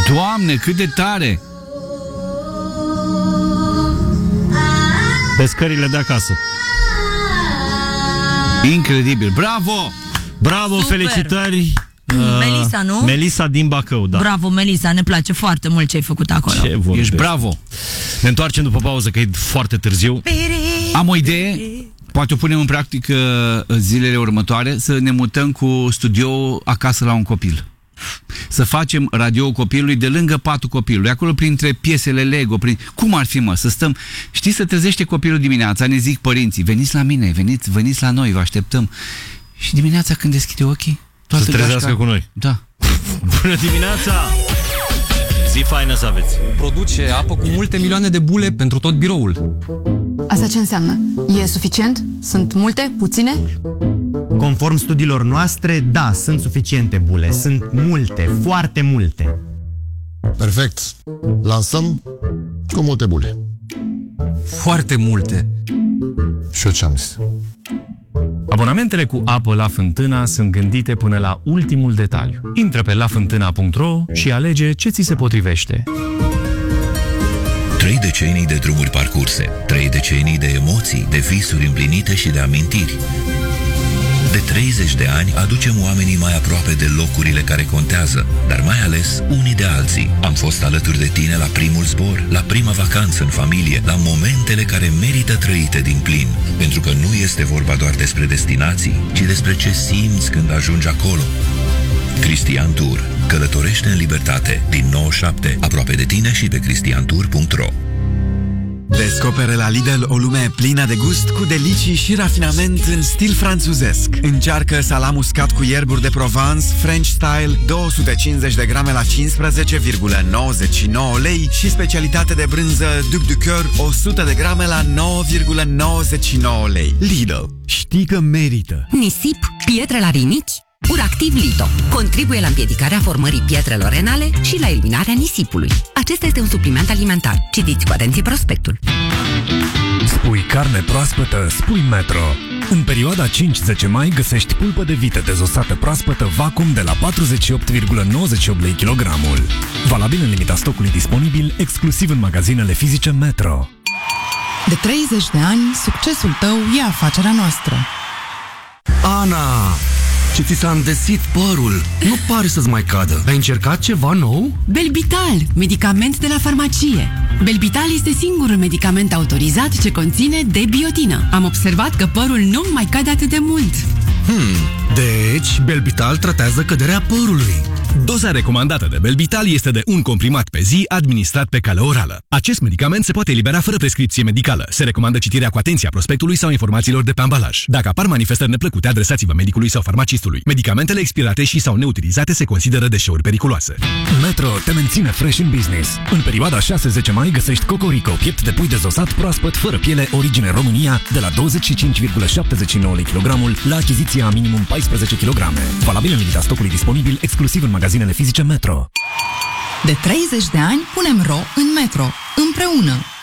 Doamne, cât de tare! Pe scările de acasă. Incredibil, bravo! Bravo, Super. felicitări! Melisa, nu? Melisa din Bacău, da. Bravo, Melisa, ne place foarte mult ce ai făcut acolo. Ce vorbești? Ești bravo! Ne întoarcem după pauză, că e foarte târziu. Am o idee, poate o punem în practică zilele următoare, să ne mutăm cu studioul acasă la un copil. Să facem radioul copilului de lângă patul copilului, acolo printre piesele Lego, cum ar fi, mă, să stăm, știi, să trezește copilul dimineața, ne zic părinții, veniți la mine, veniți la noi, vă așteptăm. Și dimineața când deschide ochii, toată să trezească gașca... cu noi. Da. Bună dimineața! Zi faină să aveți! Produce apă cu multe milioane de bule pentru tot biroul. Asta ce înseamnă? E suficient? Sunt multe? Puține? Conform studiilor noastre, da, sunt suficiente bule. Sunt multe, foarte multe. Perfect. Lansăm cu multe bule. Foarte multe. Și eu ce-am zis? Abonamentele cu apă La Fântâna sunt gândite până la ultimul detaliu. Intră pe lafântâna.ro și alege ce ți se potrivește. 3 decenii de drumuri parcurse, 3 decenii de emoții, de visuri împlinite și de amintiri. De 30 de ani aducem oamenii mai aproape de locurile care contează, dar mai ales unii de alții. Am fost alături de tine la primul zbor, la prima vacanță în familie, la momentele care merită trăite din plin. Pentru că nu este vorba doar despre destinații, ci despre ce simți când ajungi acolo. Cristian Tour. Călătorește în libertate. Din 97, aproape de tine și pe cristiantour.ro. Descoperă la Lidl o lume plină de gust, cu delicii și rafinament în stil franțuzesc. Încearcă salam uscat cu ierburi de Provence, French style, 250 de grame la 15,99 lei și specialitate de brânză Duc du Coeur, 100 de grame la 9,99 lei. Lidl. Știi că merită. Nisip, pietre la rinichi? Uractiv Lito contribuie la împiedicarea formării pietrelor renale și la eliminarea nisipului. Acesta este un supliment alimentar. Citiți cu atenție prospectul. Spui carne proaspătă, spui Metro. În perioada 5-10 mai găsești pulpă de vită dezosată proaspătă vacuum de la 48,98 lei kilogramul. Valabil în limita stocului disponibil, exclusiv în magazinele fizice Metro. De 30 de ani, succesul tău e afacerea noastră. Ana, ce ți s-a îndesit părul. Nu pare să-ți mai cadă. Ai încercat ceva nou? Belbital, medicament de la farmacie. Belbital este singurul medicament autorizat ce conține debiotină. Am observat că părul nu mai cade atât de mult. Deci, Belbital tratează căderea părului. Doza recomandată de Belbital este de 1 comprimat pe zi, administrat pe cale orală. Acest medicament se poate elibera fără prescripție medicală. Se recomandă citirea cu atenție a prospectului sau informațiilor de pe ambalaj. Dacă apar manifestări neplăcute, adresați-vă medicului sau farmacistului. Medicamentele expirate și sau neutilizate se consideră deșeuri periculoase. Metro te menține fresh in business. În perioada 6-10 mai găsești Cocorico, piept de pui dezosat proaspăt, fără piele, origine România, de la 25,79 lei kilogramul la achiziția a minimum 14 kg. Valabil în limita stocului disponibil, exclusiv în magazinele fizice Metro. De 30 de ani punem ro în Metro. Împreună.